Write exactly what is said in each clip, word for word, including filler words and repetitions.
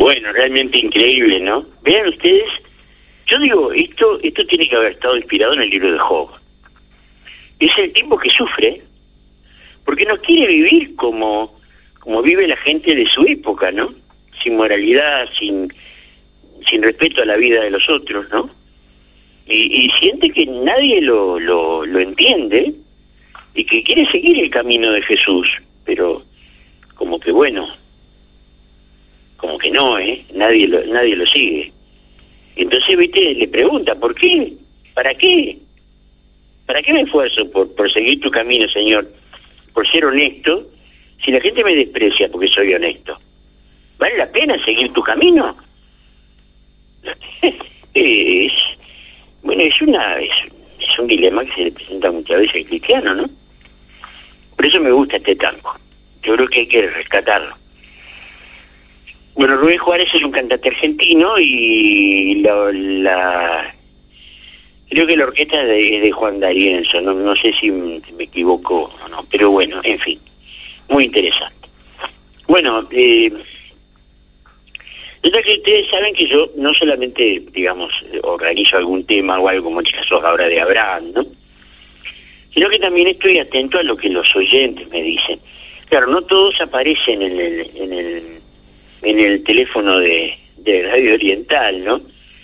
bueno, realmente increíble, ¿no? Vean ustedes, yo digo, esto esto tiene que haber estado inspirado en el libro de Job. Es el tipo que sufre, porque no quiere vivir como, como vive la gente de su época, ¿no? Sin moralidad, sin, sin respeto a la vida de los otros, ¿no? Y, y siente que nadie lo, lo, lo entiende y que quiere seguir el camino de Jesús, pero como que bueno, como que no, ¿eh? Nadie lo, nadie lo sigue. Entonces, viste, le pregunta, ¿por qué? ¿Para qué? ¿Para qué me esfuerzo por, por seguir tu camino, Señor? Por ser honesto, si la gente me desprecia porque soy honesto, ¿vale la pena seguir tu camino? es, bueno, es una es, es un dilema que se le presenta muchas veces al cristiano, ¿no? Por eso me gusta este tango. Yo creo que hay que rescatarlo. Bueno, Rubén Juárez es un cantante argentino y la, la creo que la orquesta es de, de Juan D'Arienzo, no, no sé si me equivoco o no, pero bueno, en fin, muy interesante. Bueno, eh, que ustedes saben que yo no solamente, digamos, organizo algún tema o algo como el caso ahora de Abraham, ¿no? Sino que también estoy atento a lo que los oyentes me dicen. Claro, no todos aparecen en el en el, en el teléfono de, de Radio Oriental, ¿no?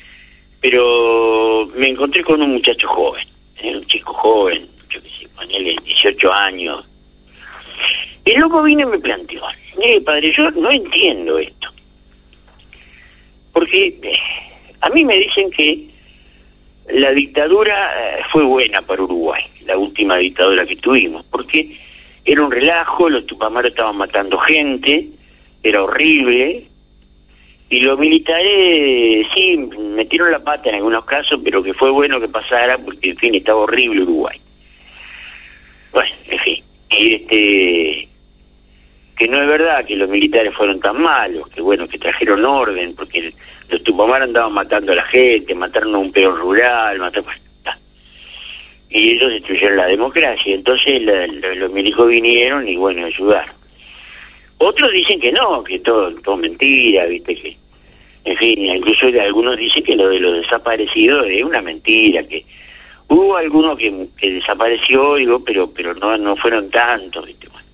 Pero me encontré con un muchacho joven, ¿eh? Un chico joven, yo qué sé, ponele dieciocho años. El loco vino y me planteó, mire, padre, yo no entiendo esto. Porque eh, a mí me dicen que la dictadura eh, fue buena para Uruguay, la última dictadura que tuvimos, porque era un relajo, los tupamaros estaban matando gente, era horrible, y los militares sí metieron la pata en algunos casos, pero que fue bueno que pasara, porque en fin, estaba horrible Uruguay. Bueno, en fin, y este... que no es verdad que los militares fueron tan malos, que bueno, que trajeron orden, porque los tupamaros andaban matando a la gente, mataron a un peón rural, mataron... y ellos destruyeron la democracia, entonces la, la, los milicos vinieron y bueno, ayudaron. Otros dicen que no, que todo, todo mentira, viste, que, en fin, incluso algunos dicen que lo de los desaparecidos es una mentira, que hubo alguno que, que desapareció, digo, pero pero no no fueron tantos, viste. Bueno,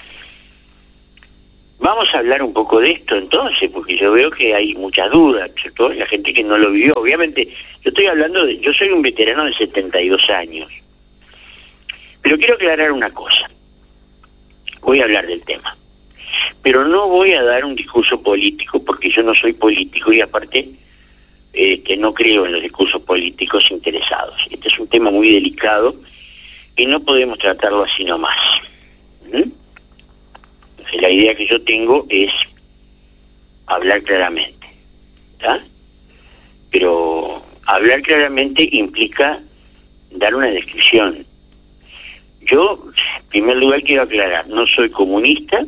vamos a hablar un poco de esto entonces, porque yo veo que hay muchas dudas, sobre todo la gente que no lo vivió. Obviamente, yo estoy hablando de, yo soy un veterano de setenta y dos años, pero quiero aclarar una cosa. Voy a hablar del tema, pero no voy a dar un discurso político, porque yo no soy político y aparte eh, que no creo en los discursos políticos interesados. Este es un tema muy delicado y no podemos tratarlo así nomás. ¿Mm? La idea que yo tengo es hablar claramente, ¿está? Pero hablar claramente implica dar una descripción. Yo, en primer lugar, quiero aclarar, no soy comunista,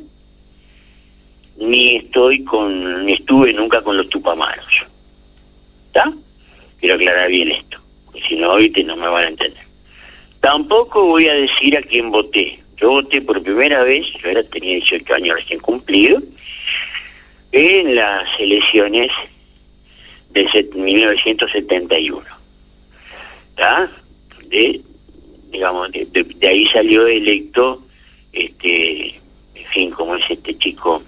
ni estoy con, ni estuve nunca con los tupamaros, ¿está? Quiero aclarar bien esto, porque si no, ahorita no me van a entender. Tampoco voy a decir a quién voté. Yo voté por primera vez, yo era, tenía dieciocho años recién cumplido, en las elecciones de mil novecientos setenta y uno. ¿Está? De, digamos, de, de, de ahí salió electo, este, en fin, como es este chico,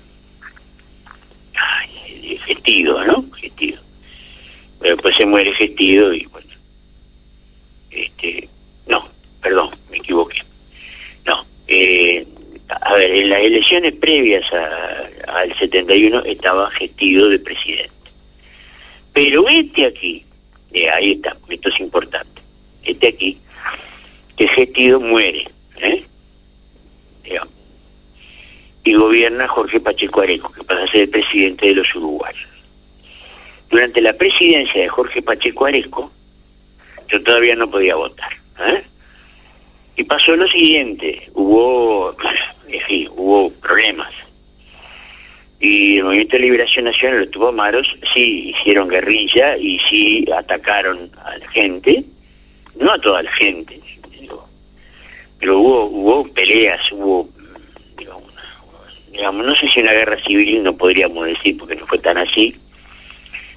ay, Gestido, ¿no? Gestido. Pero después se muere Gestido y bueno, este, no, perdón, me equivoqué. No, eh, a ver, en las elecciones previas a, al setenta y uno estaba Gestido de presidente. Pero este aquí, eh, ahí está, esto es importante, este aquí, que Gestido muere, ¿eh? Digamos, y gobierna Jorge Pacheco Areco, que pasa a ser el presidente de los uruguayos. Durante la presidencia de Jorge Pacheco Areco, yo todavía no podía votar, ¿eh? Y pasó lo siguiente, hubo, en fin, hubo problemas. Y el Movimiento de Liberación Nacional, los tupamaros, sí hicieron guerrilla y sí atacaron a la gente, no a toda la gente, digo, pero hubo hubo peleas, hubo, digamos, digamos, no sé si una guerra civil, no podríamos decir, porque no fue tan así,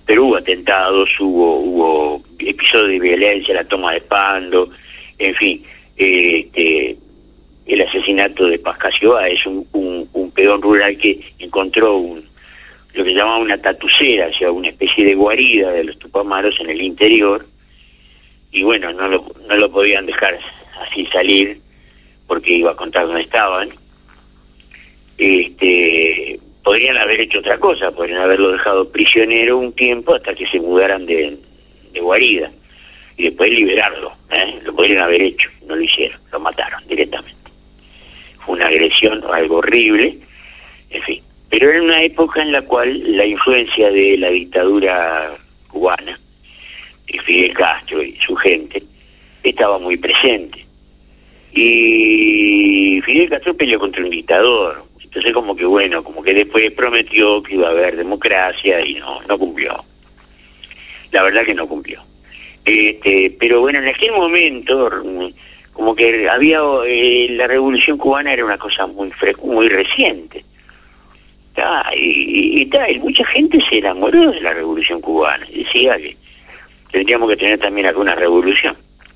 pero hubo atentados, hubo hubo episodios de violencia, la toma de Pando, en fin, eh, este, el asesinato de Pascasio es un, un, un peón rural que encontró un, lo que llamaba una tatucera, o sea, una especie de guarida de los Tupamaros en el interior, y bueno, no lo, no lo podían dejar así salir, porque iba a contar dónde estaban. Este, podrían haber hecho otra cosa, podrían haberlo dejado prisionero un tiempo hasta que se mudaran de, de guarida, y después liberarlo, ¿eh? Lo podrían haber hecho, no lo hicieron, lo mataron directamente. Fue una agresión, algo horrible, en fin. Pero era una época en la cual la influencia de la dictadura cubana, de Fidel Castro y su gente, estaba muy presente. Y Fidel Castro peleó contra un dictador. Entonces como que bueno, como que después prometió que iba a haber democracia y no, no cumplió. La verdad que no cumplió. Este, pero bueno, en aquel momento, como que había, eh, la revolución cubana era una cosa muy fre muy reciente. Ta, y, y, ta, y mucha gente se enamoró de la revolución cubana. Decía que tendríamos que tener también alguna revolución.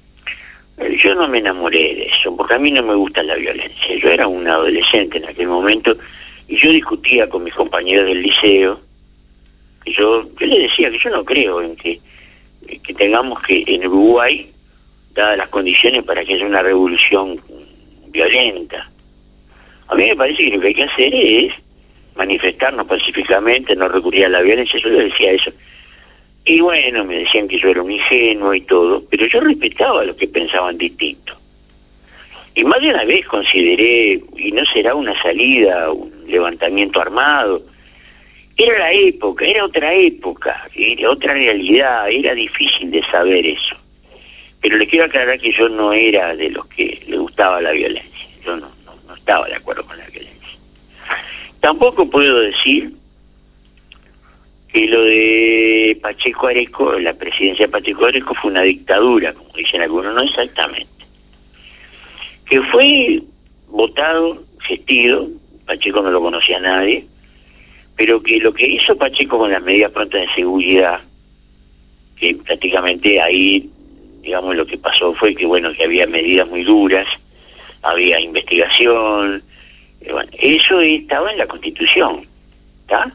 Yo no me enamoré de eso, porque a mí no me gusta la violencia. Yo era un adolescente en aquel momento y yo discutía con mis compañeros del liceo. Y yo, yo les decía que yo no creo en que, que tengamos que en Uruguay, dadas las condiciones para que haya una revolución violenta. A mí me parece que lo que hay que hacer es manifestarnos pacíficamente, no recurrir a la violencia. Yo les decía eso. Y bueno, me decían que yo era un ingenuo y todo, pero yo respetaba a los que pensaban distinto. Y más de una vez consideré, y no será una salida, un levantamiento armado, era la época, era otra época, era otra realidad, era difícil de saber eso. Pero les quiero aclarar que yo no era de los que le gustaba la violencia, yo no, no, no estaba de acuerdo con la violencia. Tampoco puedo decir que lo de Pacheco Areco, la presidencia de Pacheco Areco fue una dictadura, como dicen algunos, no exactamente. Que fue votado, gestido, Pacheco no lo conocía a nadie, pero que lo que hizo Pacheco con las medidas prontas de seguridad, que prácticamente ahí, digamos, lo que pasó fue que, bueno, que había medidas muy duras, había investigación, bueno, eso estaba en la Constitución, ¿está?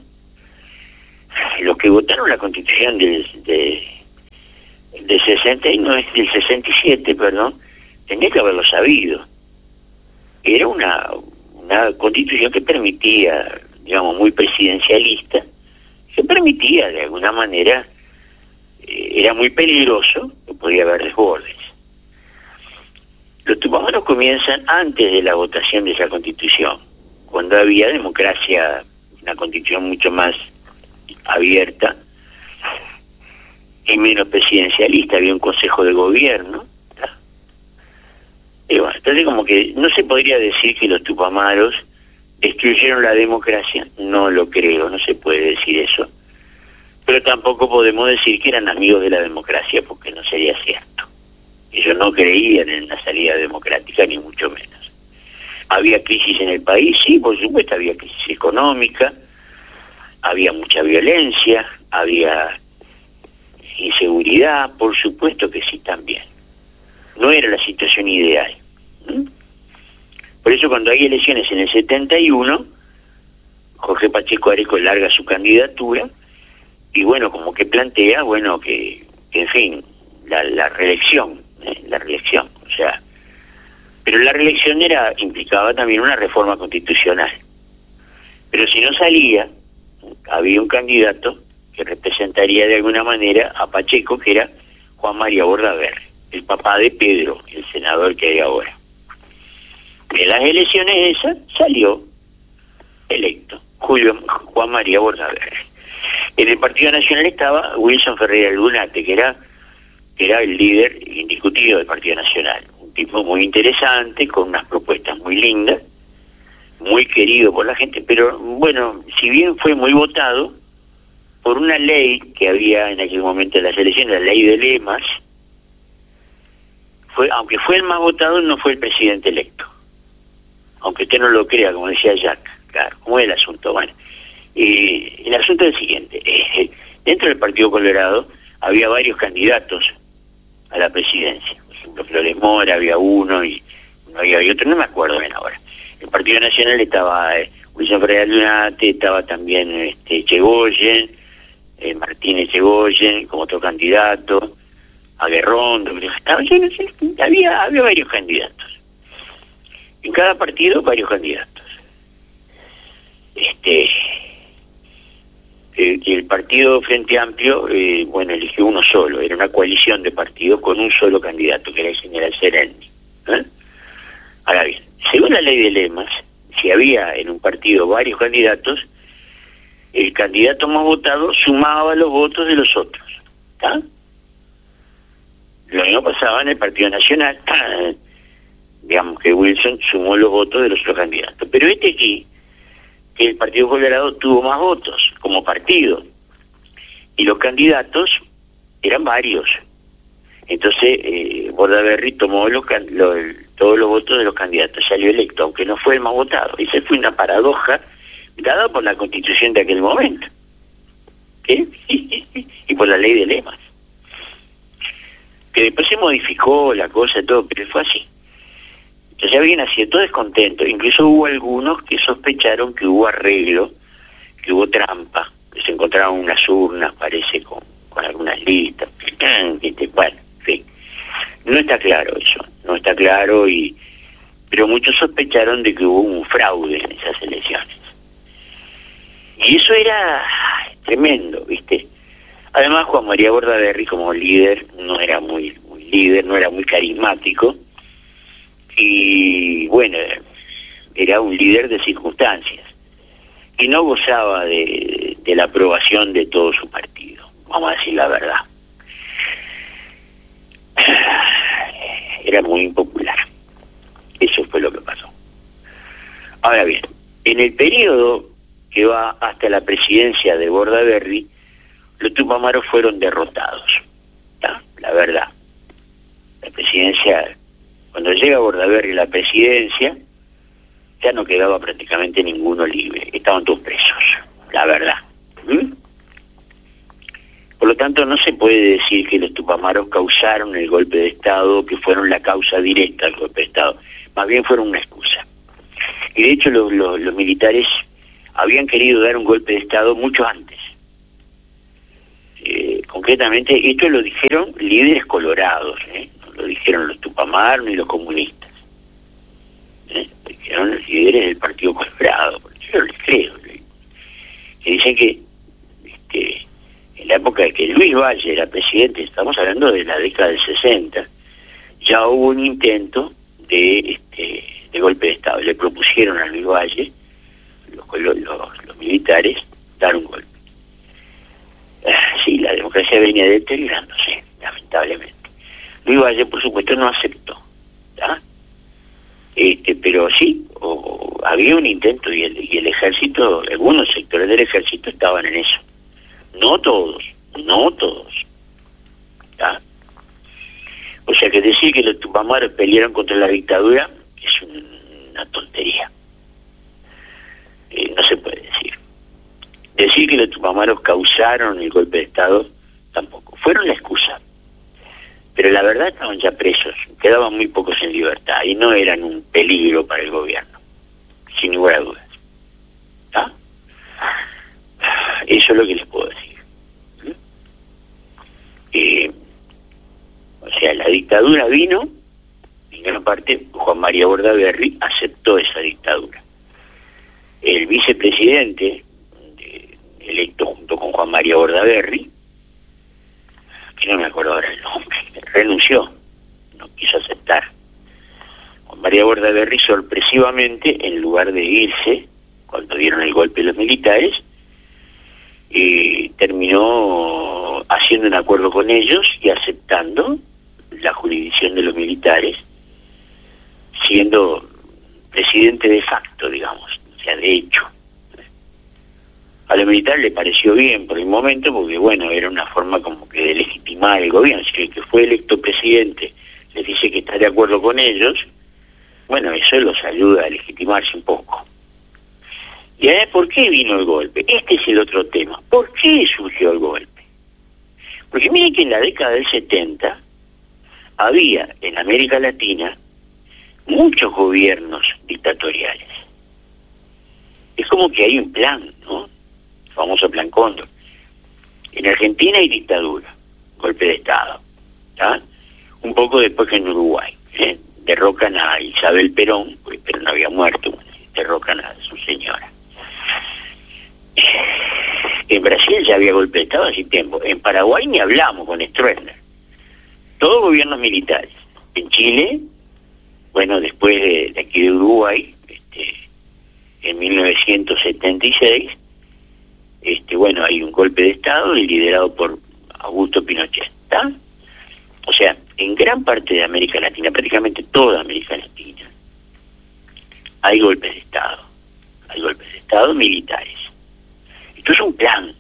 Los que votaron la Constitución del de, de sesenta y nueve, del sesenta y siete, perdón, tenía que haberlo sabido. Era una, una Constitución que permitía, digamos, muy presidencialista, que permitía de alguna manera, eh, era muy peligroso, que podía haber desbordes. Los tupamaros comienzan antes de la votación de esa Constitución, cuando había democracia, una Constitución mucho más abierta y menos presidencialista, había un consejo de gobierno. Y bueno, entonces como que no se podría decir que los tupamaros destruyeron la democracia, no lo creo, no se puede decir eso, pero tampoco podemos decir que eran amigos de la democracia, porque no sería cierto. Ellos no creían en la salida democrática, ni mucho menos. ¿Había crisis en el país? Sí, por supuesto, había crisis económica, había mucha violencia, había inseguridad, por supuesto que sí también. No era la situación ideal. ¿Mm? Por eso cuando hay elecciones en el setenta y uno, Jorge Pacheco Areco larga su candidatura y bueno, como que plantea, bueno, que, que en fin, la, la reelección, ¿eh? la reelección, o sea, pero la reelección era implicaba también una reforma constitucional. Pero si no salía, había un candidato que representaría de alguna manera a Pacheco, que era Juan María Bordaberry, el papá de Pedro, el senador que hay ahora. En las elecciones esas salió electo Julio Juan María Bordaberry. En el Partido Nacional estaba Wilson Ferreira Lunate, que era, que era el líder indiscutido del Partido Nacional, un tipo muy interesante, con unas propuestas muy lindas, muy querido por la gente, pero bueno, si bien fue muy votado por una ley que había en aquel momento de las elecciones, la ley de lemas, fue, aunque fue el más votado, no fue el presidente electo. Aunque usted no lo crea, como decía Jack, claro, ¿cómo es el asunto? Bueno, eh, el asunto es el siguiente, eh, Dentro del Partido Colorado había varios candidatos a la presidencia. Por ejemplo, Flores Mora había uno y no había, había otro, no me acuerdo bien ahora. El Partido Nacional estaba eh, Wilson Ferreira Lunate, estaba también este Chegoyen, eh, Martínez Chegoyen como otro candidato, Aguerrondo, estaba, yo no sé, había, había varios candidatos. En cada partido varios candidatos. Este el, el partido Frente Amplio, eh, bueno, eligió uno solo, era una coalición de partidos con un solo candidato, que era el general Sereni. ¿eh? Ahora bien, según la ley de lemas, si había en un partido varios candidatos, el candidato más votado sumaba los votos de los otros. ¿Está? Lo mismo pasaba en el Partido Nacional. Digamos que Wilson sumó los votos de los otros candidatos. Pero este aquí, que el Partido Colorado tuvo más votos como partido, y los candidatos eran varios. Entonces, eh, Bordaberry tomó los, los, todos los votos de los candidatos, salió electo, aunque no fue el más votado. Esa fue una paradoja dada por la Constitución de aquel momento, ¿sí? Y por la ley de lemas, que después se modificó la cosa y todo, pero fue así. Entonces había un cierto descontento, incluso hubo algunos que sospecharon que hubo arreglo, que hubo trampa, que se encontraron unas urnas, parece, con, con algunas listas, bueno, en fin. No está claro eso, no está claro, y pero muchos sospecharon de que hubo un fraude en esas elecciones. Y eso era tremendo, ¿viste? Además, Juan María Bordaberry, como líder, no era muy, muy líder, no era muy carismático, y bueno, era un líder de circunstancias, y no gozaba de, de la aprobación de todo su partido, vamos a decir la verdad. Era muy impopular. Eso fue lo que pasó. Ahora bien, en el periodo que va hasta la presidencia de Bordaberry, los Tupamaros fueron derrotados, ¿tá? La verdad. La presidencia, cuando llega Bordaberry a la presidencia, ya no quedaba prácticamente ninguno libre, estaban todos presos, la verdad. ¿Mm? Por lo tanto, no se puede decir que los Tupamaros causaron el golpe de Estado, que fueron la causa directa del golpe de Estado, más bien fueron una excusa. Y de hecho los, los, los militares habían querido dar un golpe de Estado mucho antes. Eh, concretamente, esto lo dijeron líderes colorados, ¿eh? No lo dijeron los Tupamaros ni los comunistas. ¿eh? Lo dijeron los líderes del Partido Colorado, yo les creo. Que dicen que este, en la época de que Luis Valle era presidente, estamos hablando de la década del sesenta, ya hubo un intento de, este, de golpe de Estado. Le propusieron a Luis Valle, los, los, los militares, dar un golpe. Sí, la democracia venía deteriorándose, lamentablemente. Luis Valle, por supuesto, no aceptó, ¿tá? Este, pero sí, o, o, había un intento, y el, y el ejército, algunos sectores del ejército estaban en eso. No todos, no todos, ¿tá? O sea que decir que los Tupamaros pelearon contra la dictadura es una tontería. Eh, no se puede decir. Decir que los Tupamaros causaron el golpe de Estado, tampoco. Fueron la excusa. Pero la verdad estaban ya presos, quedaban muy pocos en libertad y no eran un peligro para el gobierno, sin lugar a dudas. ¿Está? Eso es lo que les puedo decir. Eh, o sea, la dictadura vino, en gran parte Juan María Bordaberry aceptó esa dictadura. El vicepresidente de, electo junto con Juan María Bordaberry, que no me acuerdo ahora el nombre, renunció, no quiso aceptar. Juan María Bordaberry sorpresivamente, en lugar de irse, cuando dieron el golpe los militares, eh, terminó haciendo un acuerdo con ellos y aceptando la jurisdicción de los militares, siendo presidente de facto, digamos, o sea, de hecho. A los militares le pareció bien por el momento, porque bueno, era una forma como que de legitimar el gobierno. Si el que fue electo presidente les dice que está de acuerdo con ellos, bueno, eso los ayuda a legitimarse un poco. Y además, ¿por qué vino el golpe? Este es el otro tema. ¿Por qué surgió el golpe? Porque miren que en la década del setenta había en América Latina muchos gobiernos dictatoriales. Es como que hay un plan, ¿no? El famoso plan Cóndor. En Argentina hay dictadura, golpe de Estado, ¿tá? Un poco después que en Uruguay, ¿eh? Derrocan a Isabel Perón, porque Perón había muerto, derrocan a su señora. En Brasil ya había golpe de Estado hace tiempo. En Paraguay ni hablamos con Stroessner. Todos gobiernos militares. En Chile, bueno, después de, de aquí de Uruguay, este, en mil novecientos setenta y seis, este, bueno, hay un golpe de Estado liderado por Augusto Pinochet, ¿está? O sea, en gran parte de América Latina, prácticamente toda América Latina, hay golpes de Estado. Hay golpes de Estado militares. Esto es un plan.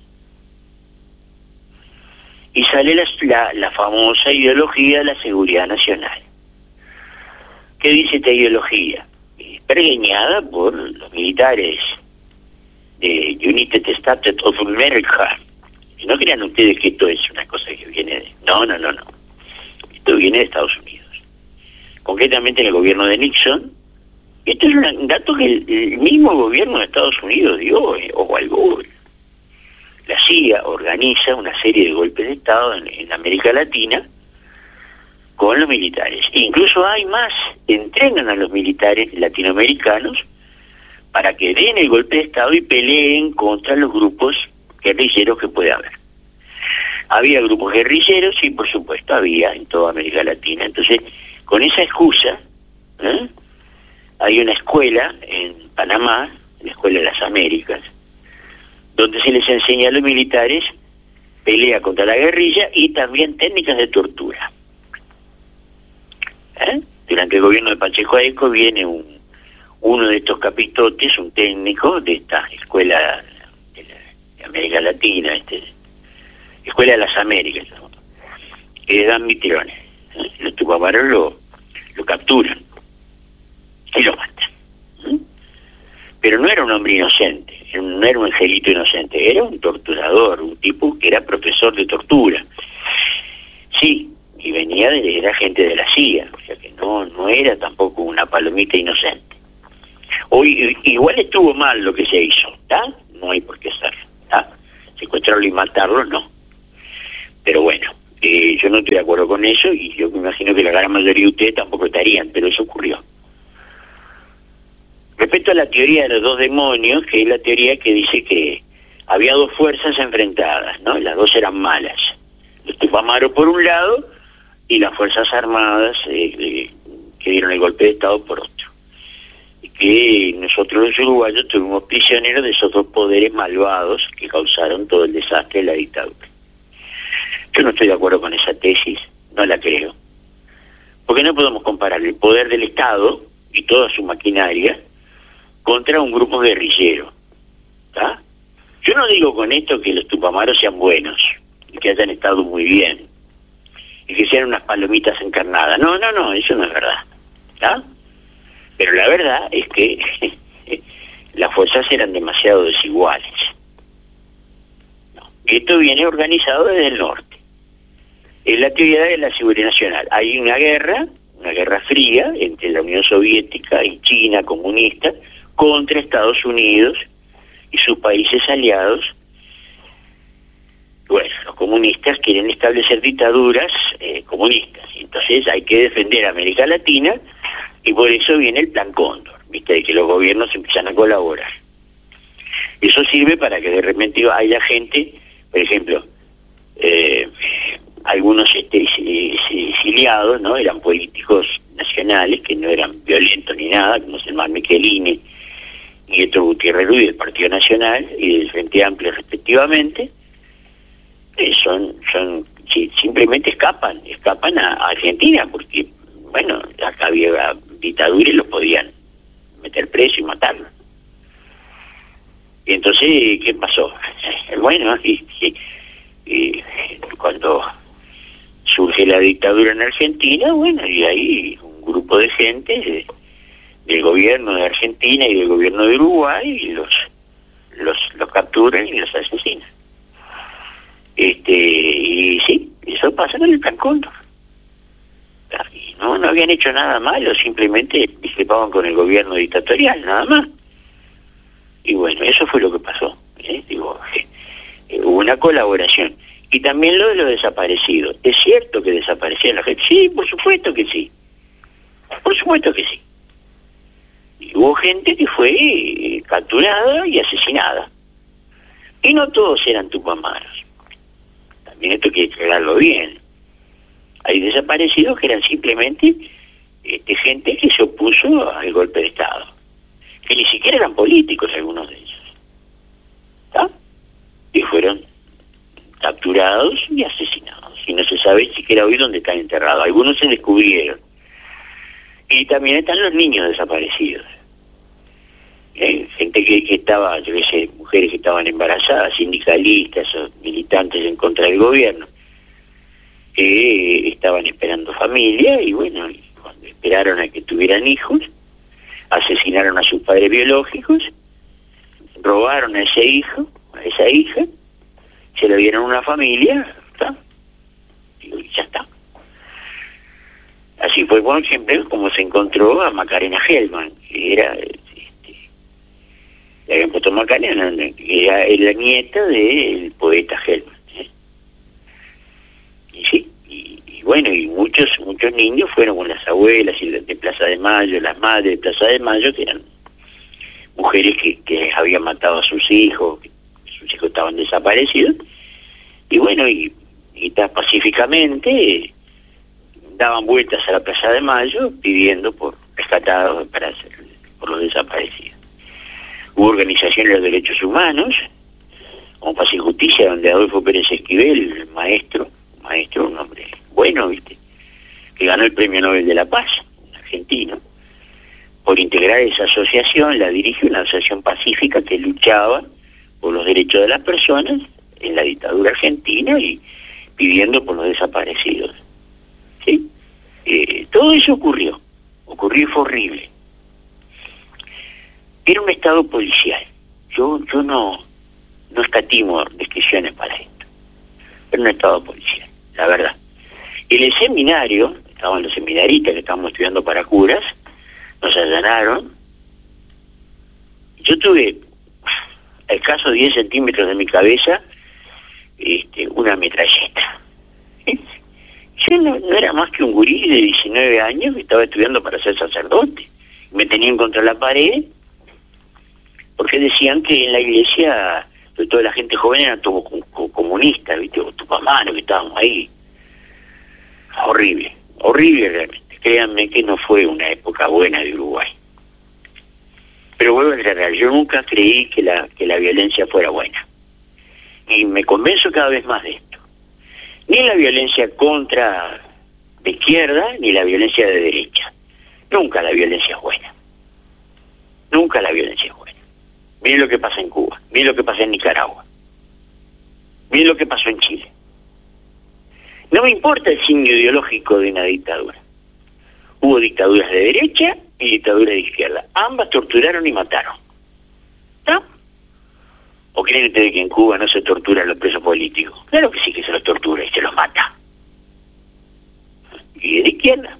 Y sale la, la, la famosa ideología de la seguridad nacional. ¿Qué dice esta ideología? Es pergeñada por los militares de United States of America. Y no crean ustedes que esto es una cosa que viene de... No, no, no, no. Esto viene de Estados Unidos. Concretamente en el gobierno de Nixon. Esto es un dato que el, el mismo gobierno de Estados Unidos dio, eh, ojo al gol. La C I A organiza una serie de golpes de Estado en, en América Latina con los militares. E incluso hay más, entrenan a los militares latinoamericanos para que den el golpe de Estado y peleen contra los grupos guerrilleros que puede haber. Había grupos guerrilleros, sí, por supuesto, había en toda América Latina. Entonces, con esa excusa, ¿eh? Hay una escuela en Panamá, la Escuela de las Américas, donde se les enseña a los militares pelea contra la guerrilla y también técnicas de tortura. ¿Eh? Durante el gobierno de Pacheco Aeco viene un, uno de estos capitotes, un técnico de esta escuela de, la, de América Latina, este, Escuela de las Américas, ¿no? Que dan mitrones. ¿Eh? Los tupamaros lo, lo capturan y lo matan. ¿Eh? Pero no era un hombre inocente, no era un angelito inocente, era un torturador, un tipo que era profesor de tortura. Sí, y venía de, era gente de la C I A, o sea que no, no era tampoco una palomita inocente. Hoy igual estuvo mal lo que se hizo, ¿está? No hay por qué hacerlo, ¿está? Secuestrarlo y matarlo, no. Pero bueno, eh, yo no estoy de acuerdo con eso y yo me imagino que la gran mayoría de ustedes tampoco estarían, pero eso ocurrió. Respecto a la teoría de los dos demonios, que es la teoría que dice que había dos fuerzas enfrentadas, ¿no? Las dos eran malas. Los Tupamaros por un lado y las Fuerzas Armadas eh, eh, que dieron el golpe de Estado por otro. Y que nosotros los uruguayos tuvimos prisioneros de esos dos poderes malvados que causaron todo el desastre de la dictadura. Yo no estoy de acuerdo con esa tesis, no la creo. Porque no podemos comparar el poder del Estado y toda su maquinaria contra un grupo guerrillero, ¿está? Yo no digo con esto que los tupamaros sean buenos y que hayan estado muy bien y que sean unas palomitas encarnadas. No, no, no, eso no es verdad, ¿está? Pero la verdad es que las fuerzas eran demasiado desiguales. No. Y esto viene organizado desde el norte. Es la teoría de la seguridad nacional. Hay una guerra, una guerra fría entre la Unión Soviética y China comunista contra Estados Unidos y sus países aliados. Bueno, los comunistas quieren establecer dictaduras eh, comunistas, entonces hay que defender a América Latina y por eso viene el Plan Cóndor, viste, de que los gobiernos empiezan a colaborar. Eso sirve para que de repente haya gente, por ejemplo, eh, algunos este, exiliados, ¿no? Eran políticos nacionales que no eran violentos ni nada, como Selman Michelini y Héctor Gutiérrez Ruiz del Partido Nacional y del Frente Amplio respectivamente, eh, son, son sí, simplemente escapan, escapan a, a Argentina, porque, bueno, acá había dictadura y los podían meter preso y matarlo. Y entonces, ¿qué pasó? Bueno, y, y, y cuando surge la dictadura en Argentina, bueno, y ahí un grupo de gente de, del gobierno de Argentina y del gobierno de Uruguay y los, los, los capturan y los asesinan. Este, y sí, eso pasa con el Plan Cóndor. Y no, no habían hecho nada malo, simplemente discrepaban con el gobierno dictatorial, nada más. Y bueno, eso fue lo que pasó. ¿eh? Digo, eh, eh, hubo una colaboración. Y también lo de los desaparecidos. ¿Es cierto que desaparecían la gente? Sí, por supuesto que sí. Por supuesto que sí. Y hubo gente que fue eh, capturada y asesinada. Y no todos eran tupamaros. También esto hay que aclararlo bien. Hay desaparecidos que eran simplemente este, gente que se opuso al golpe de Estado. Que ni siquiera eran políticos algunos de ellos. ¿Está? Y fueron capturados y asesinados. Y no se sabe siquiera hoy dónde están enterrados. Algunos se descubrieron. Y también están los niños desaparecidos. ¿Eh? Gente que, que estaba, yo qué sé, mujeres que estaban embarazadas, sindicalistas o militantes en contra del gobierno, que estaban esperando familia y bueno, cuando esperaron a que tuvieran hijos, asesinaron a sus padres biológicos, robaron a ese hijo, a esa hija, se lo dieron a una familia, ¿está? Y ya está. Así fue, por ejemplo, como se encontró a Macarena Gelman, que era, este, le habían puesto Macarena, que era la nieta del poeta Gelman. ¿eh? Y sí, y, y bueno, y muchos muchos niños fueron con las abuelas y de Plaza de Mayo, las madres de Plaza de Mayo, que eran mujeres que, que habían matado a sus hijos, que sus hijos estaban desaparecidos, y bueno, y, y tan pacíficamente daban vueltas a la Plaza de Mayo pidiendo por rescatados para hacer, por los desaparecidos. Hubo organizaciones de derechos humanos, como Paz y Justicia, donde Adolfo Pérez Esquivel, el maestro, maestro, un hombre bueno, viste, que ganó el Premio Nobel de la Paz, un argentino, por integrar esa asociación, la dirige una asociación pacífica que luchaba por los derechos de las personas en la dictadura argentina y pidiendo por los desaparecidos. ¿Sí? Eh, todo eso ocurrió, ocurrió y fue horrible. Era un estado policial. Yo yo no no escatimo descripciones para esto. Era un estado policial, la verdad. En el seminario, estaban los seminaristas que estábamos estudiando para curas, nos allanaron. Yo tuve a escasos diez centímetros de mi cabeza este, una metralleta. Yo no, no era más que un gurí de diecinueve años que estaba estudiando para ser sacerdote. Me tenían contra la pared porque decían que en la iglesia toda la gente joven era todo comunista, ¿viste? O tupamaros que estábamos ahí. Horrible, horrible realmente. Créanme que no fue una época buena de Uruguay. Pero vuelvo a aclarar, yo nunca creí que la, que la violencia fuera buena. Y me convenzo cada vez más de esto. Ni la violencia contra de izquierda, ni la violencia de derecha. Nunca la violencia es buena. Nunca la violencia es buena. Miren lo que pasa en Cuba, miren lo que pasa en Nicaragua, miren lo que pasó en Chile. No me importa el signo ideológico de una dictadura. Hubo dictaduras de derecha y dictaduras de izquierda. Ambas torturaron y mataron. ¿No? ¿O creen ustedes que en Cuba no se tortura a los presos políticos? Claro que sí que se los tortura y se los mata. Y es de izquierda.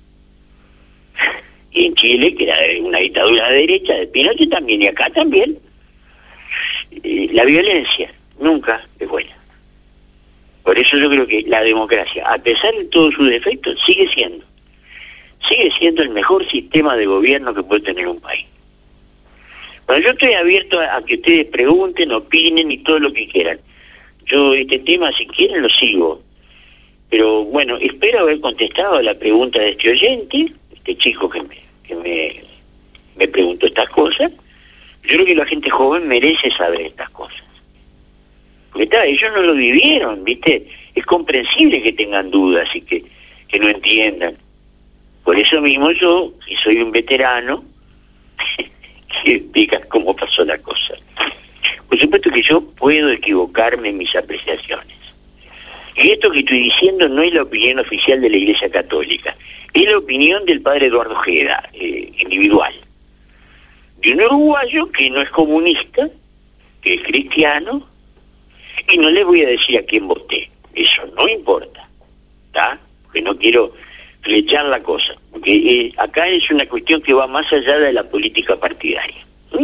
Y en Chile, que era una dictadura de derecha, de Pinochet también, y acá también. Eh, la violencia nunca es buena. Por eso yo creo que la democracia, a pesar de todos sus defectos, sigue siendo, sigue siendo el mejor sistema de gobierno que puede tener un país. Bueno, yo estoy abierto a, a que ustedes pregunten, opinen y todo lo que quieran. Yo este tema, si quieren, lo sigo. Pero bueno, espero haber contestado a la pregunta de este oyente, este chico que me, que me, me preguntó estas cosas. Yo creo que la gente joven merece saber estas cosas. Porque está, ellos no lo vivieron, ¿viste? Es comprensible que tengan dudas y que, que no entiendan. Por eso mismo yo, que soy un veterano, que diga cómo pasó la cosa. Por supuesto que yo puedo equivocarme en mis apreciaciones. Y esto que estoy diciendo no es la opinión oficial de la Iglesia Católica, es la opinión del padre Eduardo Ojeda, eh, individual. De un uruguayo que no es comunista, que es cristiano, Y no les voy a decir a quién voté, eso no importa, ¿está? Porque no quiero flechar la cosa, porque eh, acá es una cuestión que va más allá de la política partidaria. ¿Mm?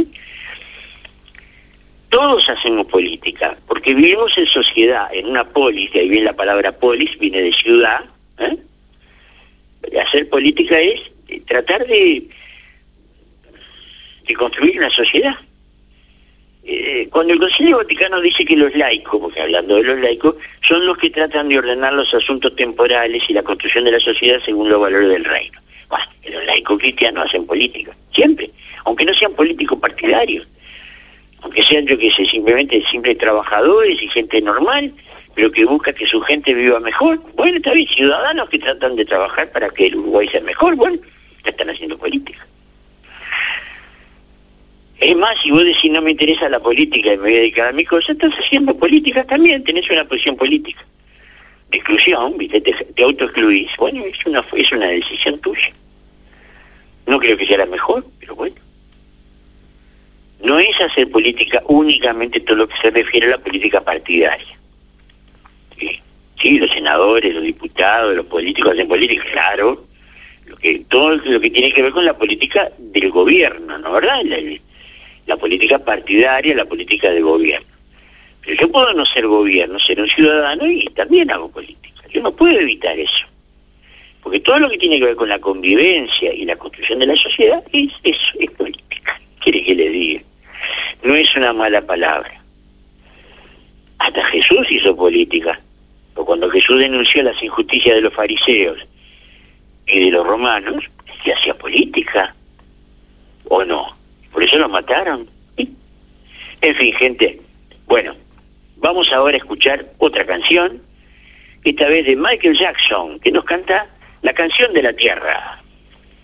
Todos hacemos política, porque vivimos en sociedad, en una polis, de ahí viene la palabra polis, viene de ciudad. ¿eh? Hacer política es tratar de, de construir una sociedad. Eh, cuando el Concilio Vaticano dice que los laicos, porque hablando de los laicos, son los que tratan de ordenar los asuntos temporales y la construcción de la sociedad según los valores del reino. Bah, los laicos cristianos hacen política, siempre, aunque no sean políticos partidarios, aunque sean, yo que sé, simplemente simples trabajadores y gente normal, pero que busca que su gente viva mejor. Bueno, está bien, ciudadanos que tratan de trabajar para que el Uruguay sea mejor, bueno, ya están haciendo política. Es más, si vos decís no me interesa la política y me voy a dedicar a mi cosa, estás haciendo política también, tenés una posición política. De exclusión, ¿viste? Te, te autoexcluís. Bueno, es una, es una decisión tuya. No creo que sea la mejor, pero bueno. No es hacer política únicamente todo lo que se refiere a la política partidaria. Sí, sí, los senadores, los diputados, los políticos hacen política, claro. Lo que, todo lo que tiene que ver con la política del gobierno, ¿no? ¿Verdad? La, la política partidaria, la política de gobierno. Pero yo puedo no ser gobierno, ser un ciudadano y también hago política. Yo no puedo evitar eso. Porque todo lo que tiene que ver con la convivencia y la construcción de la sociedad es eso, es política. ¿Quiere que le diga? No es una mala palabra. Hasta Jesús hizo política. O cuando Jesús denunció las injusticias de los fariseos y de los romanos, se hacía política. ¿O no? Por eso lo mataron. ¿Sí? En fin, gente. Bueno, vamos ahora a escuchar otra canción, esta vez de Michael Jackson, que nos canta La canción de la tierra.